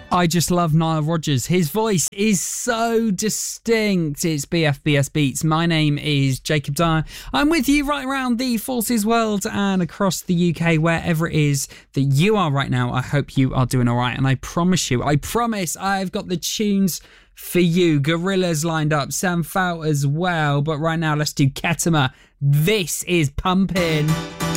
I just love Nile Rodgers. His voice is so distinct. It's BFBS Beats. My name is Jacob Dyer. I'm with you right around the Forces world and across the UK, wherever it is that you are right now. I hope you are doing all right. And I promise I've got the tunes for you. Gorillaz lined up, Sam Fout as well. But right now, let's do Ketama. This is Pumpin'.